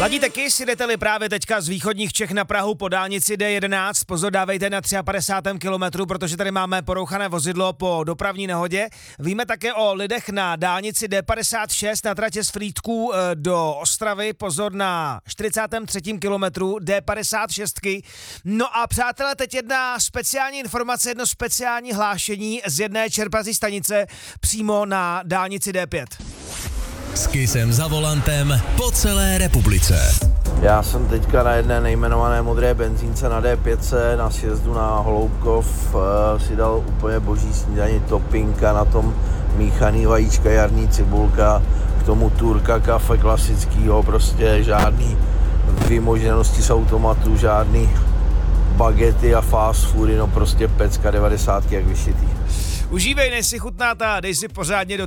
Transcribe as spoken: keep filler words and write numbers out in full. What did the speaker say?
Ladíte Kiss, jdete-li právě teďka z východních Čech na Prahu po dálnici D jedenáct, pozor, dávejte na padesátém třetím kilometru, protože tady máme porouchané vozidlo po dopravní nehodě. Víme také o lidech na dálnici D padesát šest na tratě z Frýdků do Ostravy, pozor na čtyřicátém třetím kilometru D padesát šest. No a přátelé, teď jedna speciální informace, jedno speciální hlášení z jedné čerpací stanice přímo na dálnici D pět. S Kissem za volantem po celé republice. Já jsem teďka na jedné nejmenované modré benzínce na D pět na sjezdu na Holoubkov uh, si dal úplně boží snídaní, topinka, na tom míchaný vajíčka, jarní cibulka, k tomu turka, kafe klasickýho, prostě žádný vymoženosti z automatu, žádný bagety a fast foody, no prostě pecka devadesátky jak vyšitý. Užívej, než si chutná ta, dej si pořádně do